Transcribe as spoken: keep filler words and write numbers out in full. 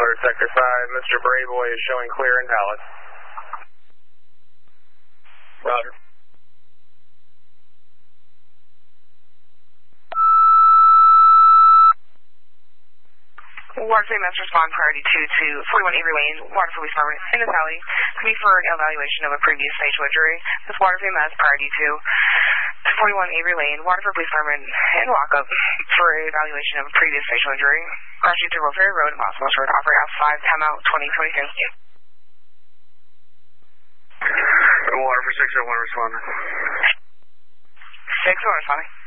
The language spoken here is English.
Water Sector five, Mister Brayboy is showing clear and valid. Roger. Waterfree Master respond priority two to forty-one Avery Lane, Waterfree Police Department in this alley to be for an evaluation of a previous facial injury. This Waterfree Mass priority two to forty-one Avery Lane, Waterfree Police Department in lockup for evaluation of a previous facial injury. Crashing to Ferry Road and Los Angeles Road, operate out five, timeout twenty twenty-two. Waterfree six oh one responding. six oh one responding.